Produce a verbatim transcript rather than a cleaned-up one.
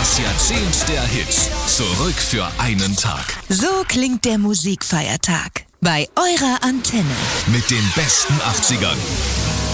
Das Jahrzehnt der Hits. Zurück für einen Tag. So klingt der Musikfeiertag bei eurer Antenne. Mit den besten achtzigern.